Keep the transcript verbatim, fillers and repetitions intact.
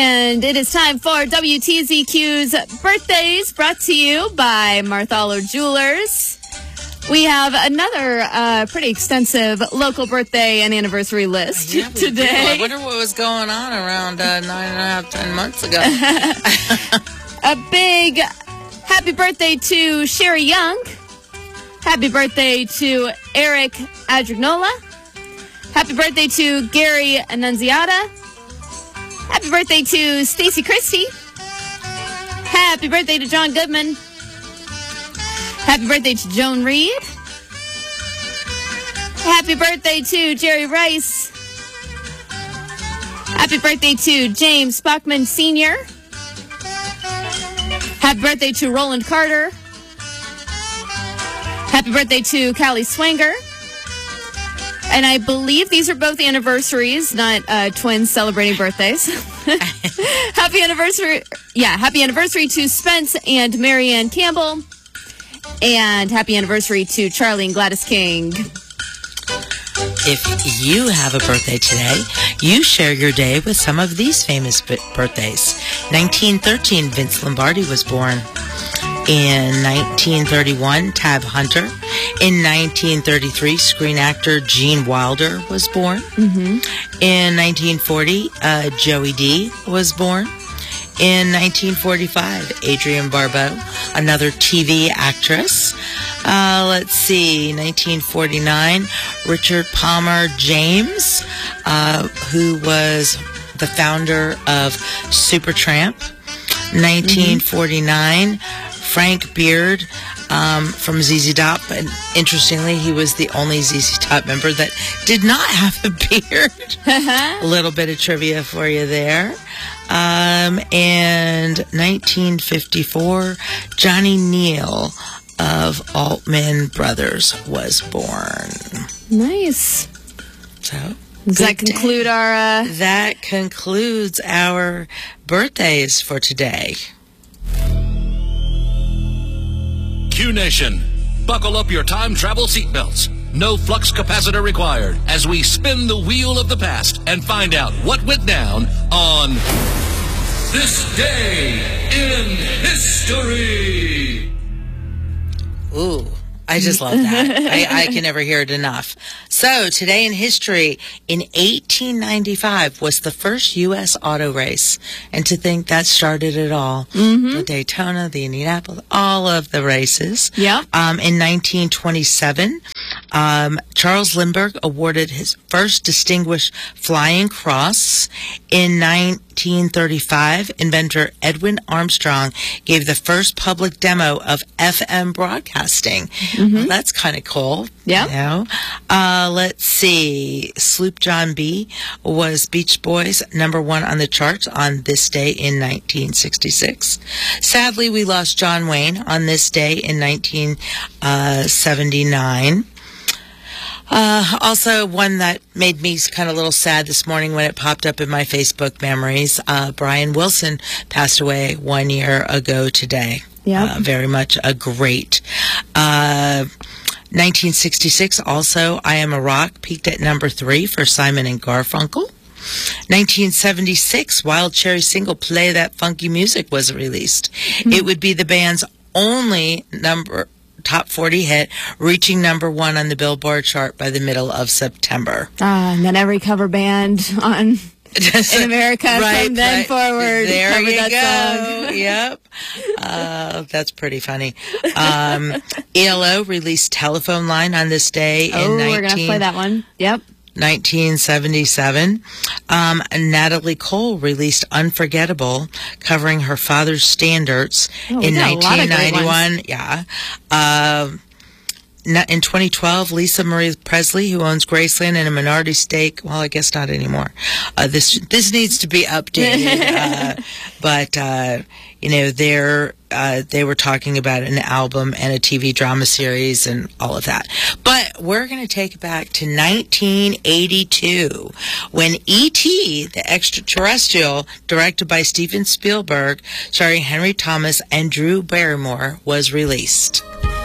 And it is time for W T Z Q's birthdays, brought to you by Marthaler Jewelers. We have another uh, pretty extensive local birthday and anniversary list yeah, today. Do. I wonder what was going on around uh, nine and a half, ten months ago. A big happy birthday to Sherry Young. Happy birthday to Eric Adrignola. Happy birthday to Gary Annunziata. Happy birthday to Stacy Christie. Happy birthday to John Goodman. Happy birthday to Joan Reed. Happy birthday to Jerry Rice. Happy birthday to James Bachman Senior Happy birthday to Roland Carter. Happy birthday to Callie Swanger. And I believe these are both anniversaries, not uh, twins celebrating birthdays. Happy anniversary. Yeah, happy anniversary to Spence and Marianne Campbell. And happy anniversary to Charlie and Gladys King. If you have a birthday today, you share your day with some of these famous birthdays. nineteen thirteen, Vince Lombardi was born. In nineteen thirty-one, Tab Hunter. In nineteen thirty-three, screen actor Gene Wilder was born. Mm-hmm. In nineteen forty, uh, Joey D was born. In nineteen forty-five, Adrienne Barbeau, another T V actress. Uh, let's see, nineteen forty-nine, Richard Palmer James, uh, who was the founder of Supertramp. nineteen forty-nine, mm-hmm. Frank Beard um, from Z Z Top. And interestingly, he was the only Z Z Top member that did not have a beard. A little bit of trivia for you there. Um, and nineteen fifty-four, Johnny Neal of Altman Brothers was born. Nice. So, does that conclude day. our... Uh... That concludes our birthdays for today. Q Nation, buckle up your time travel seatbelts. No flux capacitor required as we spin the wheel of the past and find out what went down on this day in history. Ooh, I just love that. I, I can never hear it enough. So, today in history, in eighteen ninety-five was the first U S auto race. And to think that started it all. Mm-hmm. The Daytona, the Indianapolis, all of the races. Yeah. Um, in nineteen twenty-seven, um, Charles Lindbergh awarded his first Distinguished Flying Cross. In nineteen thirty-five, inventor Edwin Armstrong gave the first public demo of F M broadcasting. Mm-hmm. Well, that's kind of cool. Yeah. You know? Uh, let's see. Sloop John B. was Beach Boys number one on the charts on this day in nineteen sixty-six. Sadly, we lost John Wayne on this day in nineteen seventy-nine. Uh, also, one that made me kind of a little sad this morning when it popped up in my Facebook memories. Uh, Brian Wilson passed away one year ago today. Yeah. Uh, very much a great. Uh, nineteen sixty-six, also, I Am a Rock peaked at number three for Simon and Garfunkel. nineteen seventy-six, Wild Cherry single Play That Funky Music was released. Mm-hmm. It would be the band's only number top forty hit, reaching number one on the Billboard chart by the middle of September. Ah, and then every cover band on in America right, from then right. forward There covered you that go. song. Yep. Uh, that's pretty funny. Um, E L O released Telephone Line on this day oh, in we're going to play that one. Yep. nineteen seventy-seven. Um, Natalie Cole released Unforgettable, covering her father's standards oh, in nineteen ninety-one. Yeah. Um, in twenty twelve, Lisa Marie Presley, who owns Graceland and a minority stake, well, I guess not anymore. Uh, this this needs to be updated. uh, but, uh, you know, they're, uh, they were talking about an album and a T V drama series and all of that. But we're going to take it back to nineteen eighty-two when E T, the extraterrestrial, directed by Steven Spielberg, starring Henry Thomas and Drew Barrymore, was released.